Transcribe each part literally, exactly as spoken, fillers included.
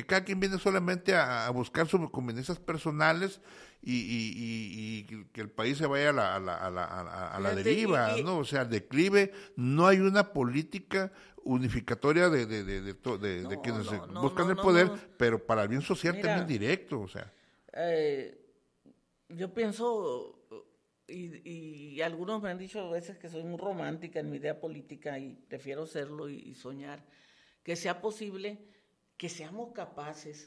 que cada quien viene solamente a, a buscar sus conveniencias personales y, y, y, y que el país se vaya a la, a la, a la, a la, a la deriva, ¿no? O sea, al declive. No hay una política unificatoria de de de, de, de, de, no, de quienes no, no, buscan no, el poder, no, no. pero para el bien social. Mira, también directo, o sea. Eh, yo pienso, y, y algunos me han dicho a veces que soy muy romántica en mi idea política y prefiero serlo y, y soñar, que sea posible que seamos capaces,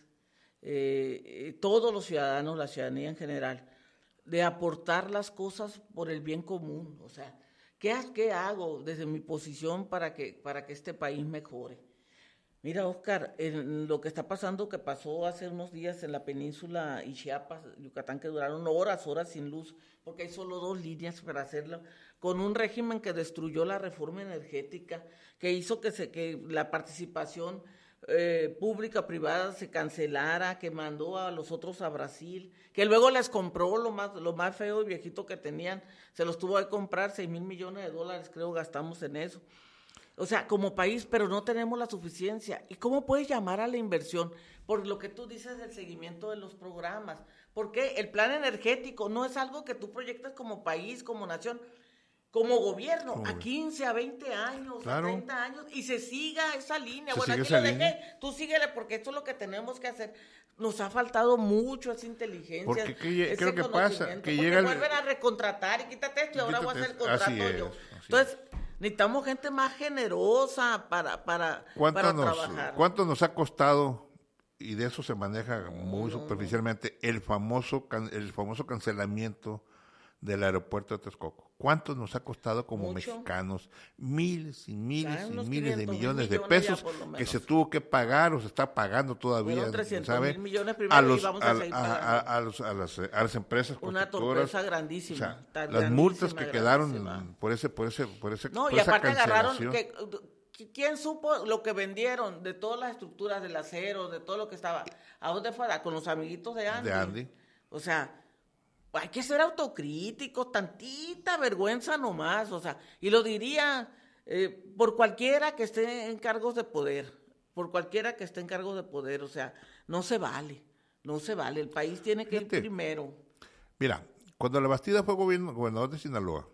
eh, todos los ciudadanos, la ciudadanía en general, de aportar las cosas por el bien común. O sea, ¿qué, qué hago desde mi posición para que, para que este país mejore? Mira, Oscar, en lo que está pasando, que pasó hace unos días en la península y Chiapas, Yucatán, que duraron horas, horas sin luz, porque hay solo dos líneas para hacerlo, con un régimen que destruyó la reforma energética, que hizo que, se, que la participación eh, pública, privada se cancelara, que mandó a los otros a Brasil, que luego les compró lo más, lo más feo y viejito que tenían, se los tuvo que comprar, seis mil millones de dólares creo gastamos en eso. O sea, como país, pero no tenemos la suficiencia. ¿Y cómo puedes llamar a la inversión? Por lo que tú dices del seguimiento de los programas. Porque el plan energético no es algo que tú proyectas como país, como nación, como gobierno, ¿Cómo? a quince, a veinte años, claro. a treinta años, y se siga esa línea. Se bueno, aquí lo dejé, línea. Tú síguele, porque esto es lo que tenemos que hacer. Nos ha faltado mucho esa inteligencia. Porque ¿qué, ese ¿qué es lo que pasa? Que porque llega vuelven el... a recontratar y quítate esto y ahora voy a hacer el contrato así yo. Es, Entonces, es. necesitamos gente más generosa para, para, para nos, trabajar. ¿Cuánto nos ha costado, y de eso se maneja muy no, superficialmente, el famoso el famoso cancelamiento del aeropuerto de Texcoco? ¿Cuánto nos ha costado como Mucho. mexicanos? Miles y miles y miles de millones, millones de pesos que se tuvo que pagar o se está pagando todavía, ¿sabe? Mil millones primero a los, y vamos a, a seguir a, a, a, los, a, las, a las empresas una torpeza grandísima. O sea, las grandísima, multas que quedaron por ese, por ese, por ese, no, por y esa aparte agarraron que, ¿Quién supo lo que vendieron de todas las estructuras del acero, de todo lo que estaba? ¿A dónde fue? Con los amiguitos de Andy. De Andy. O sea, hay que ser autocríticos, tantita vergüenza nomás, o sea, y lo diría eh, por cualquiera que esté en cargos de poder, por cualquiera que esté en cargos de poder, o sea, no se vale, no se vale, el país tiene que Fíjate, ir primero. Mira, cuando la Bastida fue gobierno, gobernador de Sinaloa,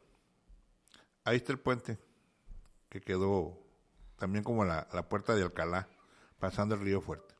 ahí está el puente que quedó también como la, la puerta de Alcalá, pasando el río Fuerte,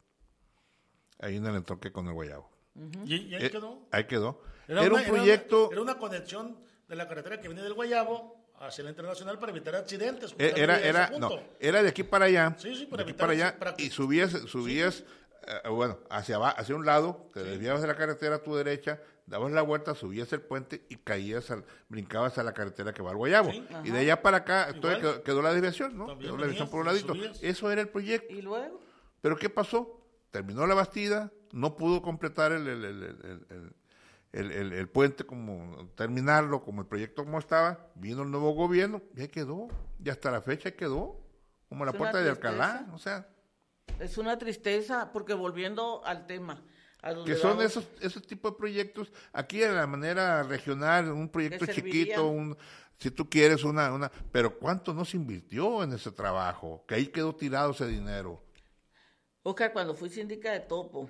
ahí en el entronque con el Guayabo. Uh-huh. ¿Y, ¿Y ahí eh, quedó? Ahí quedó. Era, era una, un proyecto... Era una, era una conexión de la carretera que viene del Guayabo hacia la internacional para evitar accidentes. Era, era, no, era de aquí para allá, sí, sí, para de evitar aquí para allá, para que, y subías, subías sí. eh, bueno, hacia, hacia un lado, te sí. desviabas de la carretera a tu derecha, dabas la vuelta, subías el puente y caías, al, brincabas a la carretera que va al Guayabo. Sí. Y de allá para acá, entonces quedó, quedó la desviación, ¿no? También quedó la desviación por un ladito. Subías. Eso era el proyecto. ¿Y luego? Pero ¿qué pasó? Terminó la Bastida, no pudo completar el, el, el, el, el, el, el, el puente, como terminarlo, como el proyecto como estaba, vino el nuevo gobierno, y ahí quedó, y hasta la fecha quedó, como la puerta de Alcalá, o sea. Es una tristeza, porque volviendo al tema, que son vamos, esos esos tipos de proyectos, aquí de la manera regional, un proyecto chiquito, un si tú quieres una, una, pero ¿cuánto no se invirtió en ese trabajo? Que ahí quedó tirado ese dinero. Oscar, cuando fui síndica de Topo,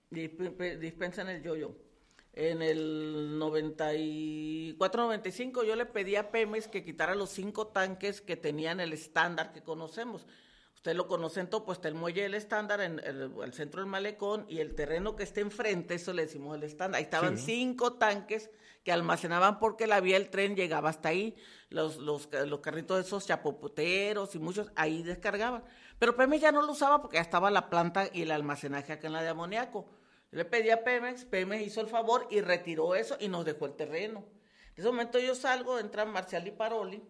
dispensa en el yoyo, en el noventa y cuatro noventa y cinco yo le pedí a Pemex que quitara los cinco tanques que tenían el estándar que conocemos. Usted lo conoce en Topo, está el muelle del estándar, en el, el centro del malecón, y el terreno que está enfrente, eso le decimos el estándar. Ahí estaban sí. cinco tanques que almacenaban porque la vía del tren llegaba hasta ahí, los, los, los carritos esos chapopoteros y muchos, ahí descargaban. Pero Pemex ya no lo usaba porque ya estaba la planta y el almacenaje acá en la de amoníaco. Yo le pedí a Pemex, Pemex hizo el favor y retiró eso y nos dejó el terreno. En ese momento yo salgo, entran Marcial y Paroli,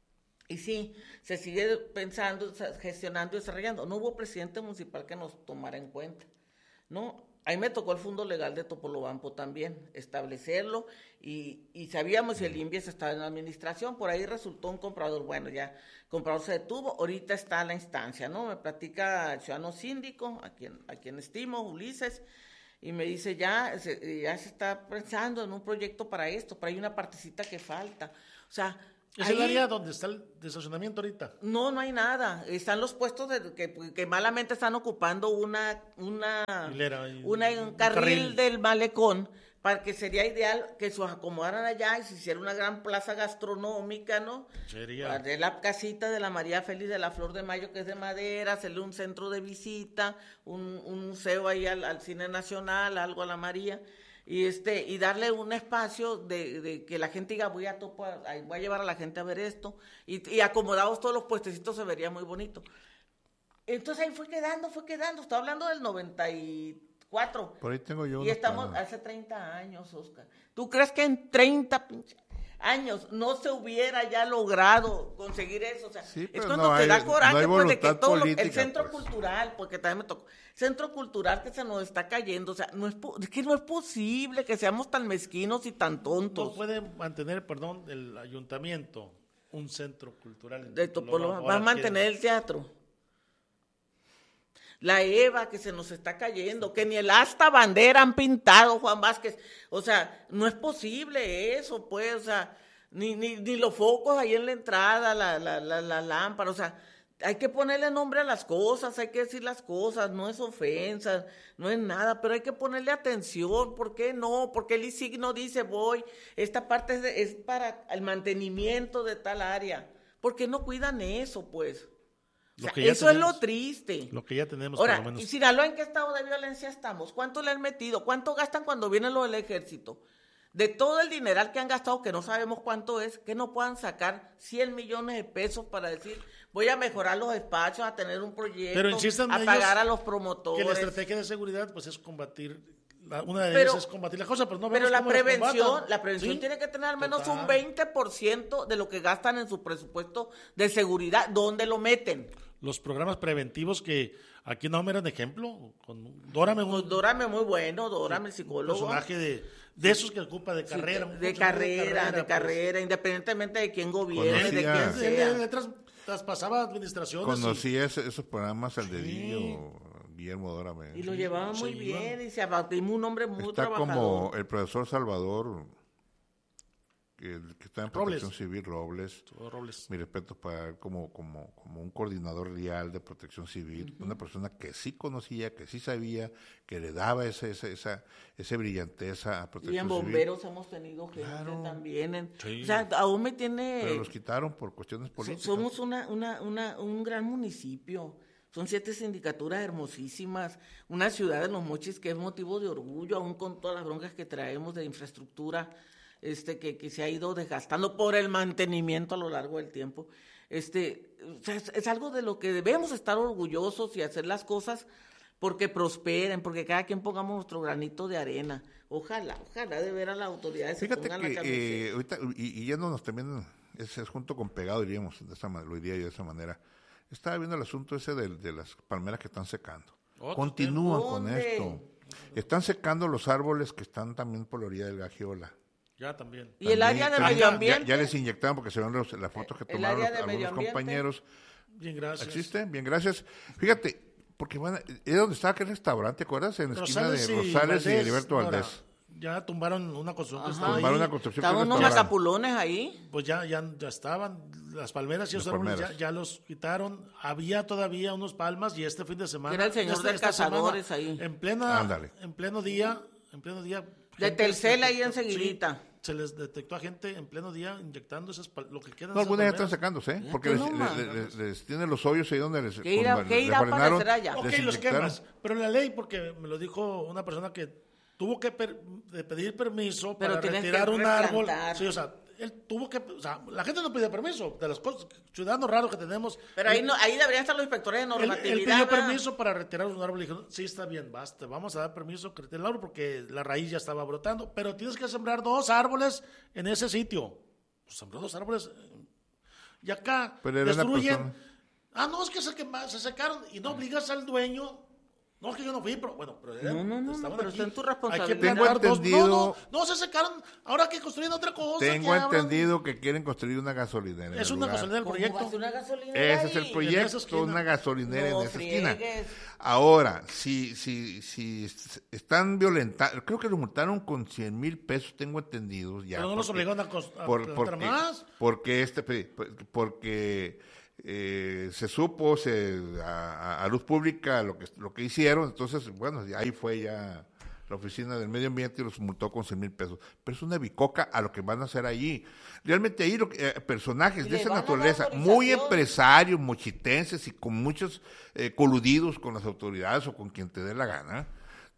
y sí, se sigue pensando, gestionando y desarrollando. No hubo presidente municipal que nos tomara en cuenta, ¿no? Ahí me tocó el Fondo Legal de Topolobampo también, establecerlo, y, y sabíamos si el INVIES estaba en la administración, por ahí resultó un comprador, bueno, ya, comprador se detuvo, ahorita está la instancia, ¿no? Me platica el ciudadano síndico, a quien, a quien estimo, Ulises, y me dice, ya se, ya se está pensando en un proyecto para esto, pero hay una partecita que falta, o sea, ¿Es el área donde está el estacionamiento ahorita? No, no hay nada. Están los puestos de, que, que malamente están ocupando una, una, Hilera, una un, un carril, carril del malecón, para que sería ideal que se acomodaran allá y se hiciera una gran plaza gastronómica, ¿no? Sería. De la casita de la María Félix de la Flor de Mayo, que es de madera, hacerle un centro de visita, un, un museo ahí al, al Cine Nacional, algo a la María. Y este y darle un espacio de, de que la gente diga, voy a topo, voy a llevar a la gente a ver esto, y, y acomodados todos los puestecitos se vería muy bonito. Entonces ahí fue quedando, fue quedando, estoy hablando del noventa y cuatro. Por ahí tengo yo. Y estamos para... hace treinta años, Oscar. ¿Tú crees que en treinta años no se hubiera ya logrado conseguir eso? O sea, sí, es cuando no te hay, da coraje no pues, de que todo política, lo, el centro pues. cultural, porque también me tocó, centro cultural que se nos está cayendo, o sea, no es, es que no es posible que seamos tan mezquinos y tan tontos. No puede mantener, perdón, el ayuntamiento un centro cultural. De Topolo, va a mantener el teatro. La Eva que se nos está cayendo, que ni el asta bandera han pintado, Juan Vázquez. O sea, no es posible eso, pues, o sea, ni, ni, ni los focos ahí en la entrada, la, la, la, la lámpara, o sea, hay que ponerle nombre a las cosas, hay que decir las cosas, no es ofensa, no es nada, pero hay que ponerle atención. ¿Por qué no? Porque el I S I G no dice voy, esta parte es, de, es para el mantenimiento de tal área. ¿Por qué no cuidan eso, pues? O sea, eso tenemos, es lo triste. Lo que ya tenemos. Ahora, por lo menos. ¿y Sinaloa en qué estado de violencia estamos? ¿Cuánto le han metido? ¿Cuánto gastan cuando viene lo del ejército? De todo el dineral que han gastado, que no sabemos cuánto es, que no puedan sacar cien millones de pesos para decir, voy a mejorar los espacios, a tener un proyecto, pero insistan a pagar a los promotores. Que la estrategia de seguridad pues es combatir, la, una de pero, ellas es combatir las cosas, pero no Pero vemos la cómo prevención, la prevención ¿sí? tiene que tener al menos Total. un veinte por ciento de lo que gastan en su presupuesto de seguridad. ¿Dónde lo meten? Los programas preventivos que aquí no me eran ejemplo, con Dórame, un, Dórame muy bueno, Dórame el psicólogo. Un personaje de, de esos que ocupa de carrera. Sí, un de, de carrera, de carrera, pues. de carrera, independientemente de quién gobierne, Conocía, de quién sea. De, de, tras, traspasaba administraciones. Conocí y, ese, esos programas al dedillo, sí. Guillermo Dórame. Y lo llevaba muy sí, bien, bueno. y se abatimos un hombre muy Está trabajador. como el profesor Salvador, que, que está en Protección Robles. Civil, Robles. Robles. Mi respeto para él como, como, como un coordinador real de Protección Civil, uh-huh. Una persona que sí conocía, que sí sabía, que le daba ese, ese, esa, ese brillanteza a Protección Civil. Y en bomberos Civil. Hemos tenido gente claro. también. En, sí. O sea, aún me tiene... Pero los quitaron por cuestiones políticas. Somos una, una, una, un gran municipio. Son siete sindicaturas hermosísimas, una ciudad de Los Mochis que es motivo de orgullo, aún con todas las broncas que traemos de infraestructura, este que, que se ha ido desgastando por el mantenimiento a lo largo del tiempo. Este, o sea, es, es algo de lo que debemos estar orgullosos y hacer las cosas porque prosperen, porque cada quien pongamos nuestro granito de arena. Ojalá, ojalá de ver a las autoridades Fíjate se pongan que, la camiseta. Eh, ahorita, y, y yéndonos también, es, es junto con pegado, diríamos, de esa, lo diría yo de esa manera. Estaba viendo el asunto ese de, de las palmeras que están secando. Continúan con esto. Están secando los árboles que están también por la orilla del Gagiola. Ya también. Y también, el área de también, medio ambiente. Ya, ya les inyectaron porque se ven los, las fotos que tomaron los, algunos compañeros. Bien, gracias. ¿Existe? Bien, gracias. Fíjate, porque van a, es donde estaba aquel restaurante, ¿te acuerdas? En la esquina de Rosales y, Valdés, y Heriberto Valdés. Ya tumbaron una construcción. Ajá, tumbaron una construcción. Estaban unos macapulones ahí. Pues ya, ya, ya estaban las palmeras y los árboles ya, ya los quitaron. Había todavía unos palmas y este fin de semana. Era el señor de cazadores ahí. En plena, Ándale. en pleno día, en pleno día. De Telcel ahí enseguidita. Sí, se les detectó a gente en pleno día inyectando esas lo que quedan. No, algunas ya están sacándose, ¿eh? Porque les, no, les, les, les tienen los hoyos ahí donde les. ¿Qué irá, con, ¿qué les irá para hacer allá? Ok, los quemas. Pero la ley, porque me lo dijo una persona que tuvo que per, de pedir permiso pero para retirar un árbol. Sí, o sea, él tuvo que, o sea, la gente no pide permiso de las cosas, ciudadanos raros que tenemos. Pero ahí no, ahí deberían estar los inspectores de normatividad. Él, él pidió permiso para retirar un árbol y dijo, sí, está bien, basta, vamos a dar permiso que retire el árbol porque la raíz ya estaba brotando, pero tienes que sembrar dos árboles en ese sitio. Pues sembró dos árboles y acá pero era destruyen. una persona... Ah, no, es que se, quema, se secaron y no obligas al dueño No, es que yo no fui, pero bueno, pero no, no, no, no, pero aquí. está en tu responsabilidad. Tengo entendido, no, no, no, se secaron, ahora que construyen otra cosa. Tengo entendido que quieren construir una gasolinera. Es una gasolinera el proyecto. ¿Cómo una gasolinera Ese es el ahí? proyecto, una gasolinera No en esa friegues. esquina. Ahora, si, si, si están violentando, creo que lo multaron con cien mil pesos, tengo entendido. Ya, pero no los porque, obligaron a, cost- a por, plantar porque, más. Porque este, porque eh, se supo se, a, a luz pública lo que lo que hicieron, entonces, bueno, ahí fue ya la oficina del medio ambiente y los multó con cien mil pesos. Pero es una bicoca a lo que van a hacer allí. Realmente ahí lo que, eh, personajes Y de le esa van a dar naturaleza, autorización. muy empresarios, mochitenses y con muchos eh, coludidos con las autoridades o con quien te dé la gana,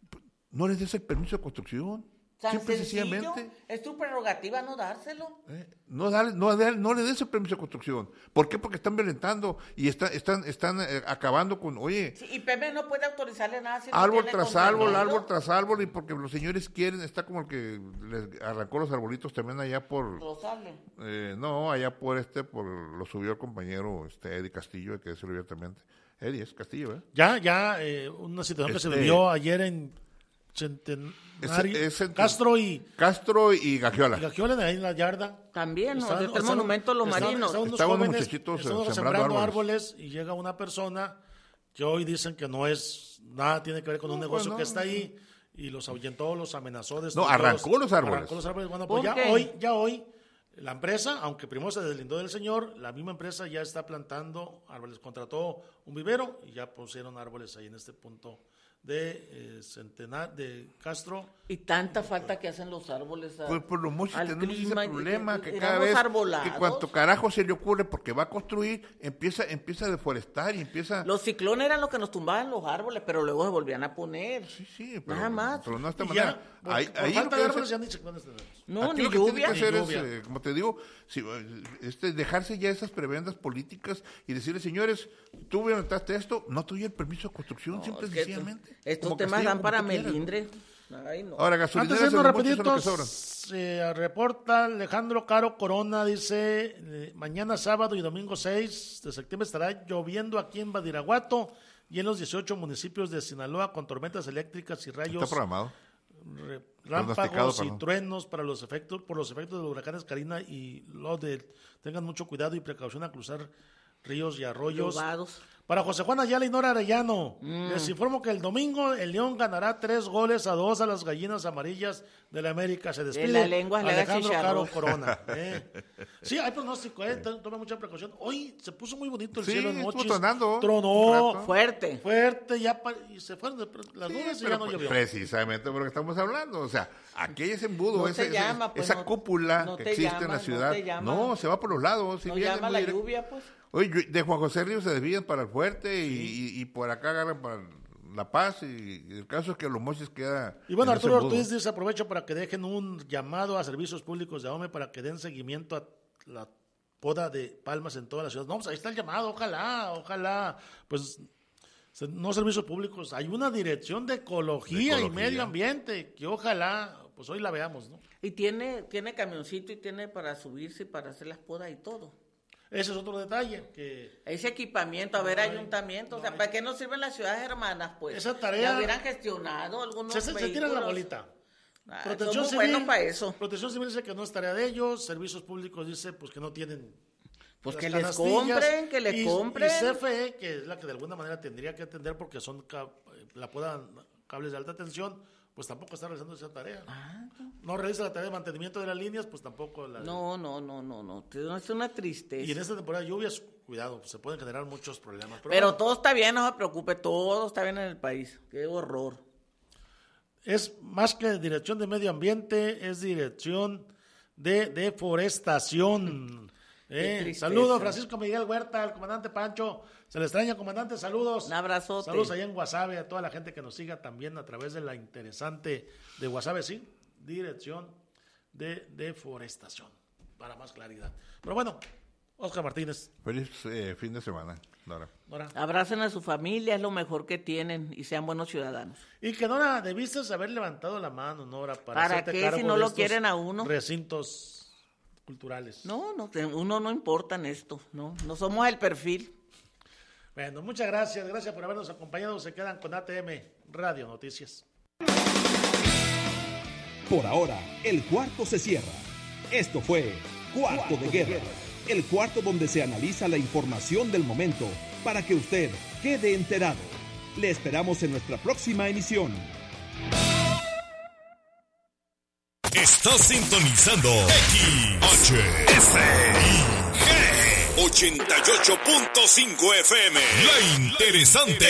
no les des el permiso de construcción. Tan Simple y sencillo, sencillamente. es tu prerrogativa no dárselo. Eh, no, dale, no, dale, no le des el permiso de construcción. ¿Por qué? Porque están violentando y está, están, están eh, acabando con, oye, Sí, y P M no puede autorizarle nada. Si no árbol tiene tras árbol, contenido. árbol tras árbol, y porque los señores quieren, está como el que les arrancó los arbolitos también allá por, Rosales. eh, no, allá por este, por lo subió el compañero este Eddie Castillo, hay que decirlo abiertamente. Eddie es Castillo, ¿eh? Ya, ya, eh, una situación Este- que se vivió ayer en Centenario, Es- es en- Castro y, Castro y Gagiola. y Gagiola, ahí en la yarda. También, ¿no? Estaban- Está el estaban- monumento a los estaban- marinos. estaban unos Estaban unos jóvenes, muchachitos estaban sembrando sembrando árboles. árboles y llega una persona que hoy dicen que no es nada, tiene que ver con un No, negocio pues no, que está ahí y los ahuyentó, los amenazó. No, destruyó arrancó los árboles. Arrancó los árboles. Bueno, ¿Por pues ya qué? hoy, ya hoy, la empresa, aunque primero se deslindó del señor, la misma empresa ya está plantando árboles, contrató un vivero y ya pusieron árboles ahí en este punto de eh, Centenar, de Castro. Y tanta falta que hacen los árboles. a- Pues por lo mucho al tenemos clima, ese y- problema y- que y cada éramos vez arbolados. que cuanto carajo se le ocurre porque va a construir, empieza empieza a deforestar y empieza... Los ciclones eran los que nos tumbaban los árboles, pero luego se volvían a poner. Sí, sí, pero, Nada más. pero no de esta Y manera. ya, por, Ahí- por ahí lo falta que de hace- árboles ya ni ciclones tenemos. No, aquí ni lo que lluvia. tiene que hacer Ni es, lluvia. eh, como te digo, si, eh, este, dejarse ya esas prebendas políticas y decirle, señores, tú violentaste esto, no te doy el permiso de construcción, simple y Es que sencillamente. estos Como temas castigo, dan como para tú quieras. melindre. Ay, no. Ahora, Antes gasolineras de en irnos los mochis son lo que sobran. rapiditos, eh, reporta Alejandro Caro Corona, dice, eh, mañana sábado y domingo seis de septiembre estará lloviendo aquí en Badiraguato y en los dieciocho municipios de Sinaloa con tormentas eléctricas y rayos, Está programado. re- Pronosticado, rámpagos y perdón. truenos para los efectos, por los efectos de los huracanes Karina y Lodel. Tengan mucho cuidado y precaución a cruzar ríos y arroyos. Lobados. Para José Juan Ayala y Nora Arellano, Mm. les informo que el domingo el León ganará tres goles a dos a las Gallinas Amarillas de la América. Se despide la lengua le haga Alejandro Caro chicharrón. Corona. ¿eh? Sí, hay pronóstico, eh, t- tome mucha precaución. Hoy se puso muy bonito el Sí, cielo en estuvo Mochis. tronando un Tronó rato. Fuerte. fuerte, ya pa- y se fueron de pr- las Sí, nubes y pero ya no pues, llovió. precisamente por lo que estamos hablando. O sea, aquí hay ese embudo, No ese- te ese- llama, pues, esa no- cúpula no que te existe llama, en la no ciudad. te llama. No, se va por los lados. si No viene llama muy la directo. lluvia, pues. Oye, yo- de Juan José Ríos se desvían para el Fuerte y, y- y por acá agarran para La Paz. Y, y el caso es que los mochis queda. Y bueno, en ese Arturo embudo. Ortiz dice, aprovecho para que dejen un llamado a servicios públicos de A O M E para que den seguimiento a la poda de palmas en toda la ciudad. No, pues ahí está el llamado, ojalá, ojalá, pues se- no servicios públicos, hay una dirección de ecología, De y ecología. medio ambiente, que ojalá, pues hoy la veamos, ¿no? Y tiene, tiene camioncito y tiene para subirse y para hacer las podas y todo. Ese es otro detalle, que Ese equipamiento, a ver, ayuntamiento, o sea, ¿para qué nos sirven las ciudades hermanas, pues? Esa tarea- Ya hubieran gestionado algunos se, se, se tiran la vehículos. bolita. Ah, Protección son muy Civil, buenos para eso. Protección Civil dice que no es tarea de ellos, Servicios Públicos dice pues que no tienen Pues las que les canastillas, compren, que le y, compren. Y C F E, que es la que de alguna manera tendría que atender porque son ca- la poda cables de alta tensión, pues tampoco está realizando esa tarea. No realiza la tarea de mantenimiento de las líneas, pues tampoco la... No, no, no, no, no, es una tristeza. Y en esta temporada de lluvias, cuidado, se pueden generar muchos problemas. Pero, Pero bueno, todo está bien, no se preocupe, todo está bien en el país. Qué horror. es más que dirección de medio ambiente, es dirección de deforestación. Qué Eh, tristeza. saludos, Francisco Miguel Huerta, al comandante Pancho. Se le extraña, comandante, saludos. Un abrazote. Saludos allá en Guasave, a toda la gente que nos siga también a través de la interesante de Guasave, sí, dirección de deforestación, para más claridad. Pero bueno, Oscar Martínez, Feliz eh, fin de semana, Nora. Nora. Abracen a su familia, es lo mejor que tienen y sean buenos ciudadanos. Y que Nora, debiste haber levantado la mano, Nora, para, ¿Para hacerte qué, cargo si no de lo estos quieren a uno? recintos culturales. No, no, te- uno no importa en esto, no, no somos el perfil. Bueno, muchas gracias, gracias por habernos acompañado. Se quedan con A T M Radio Noticias. Por ahora, el cuarto se cierra. Esto fue Cuarto de Guerra, el cuarto donde se analiza la información del momento para que usted quede enterado. Le esperamos en nuestra próxima emisión. Estás sintonizando X H S I G ochenta y ocho punto cinco F M. La interesante.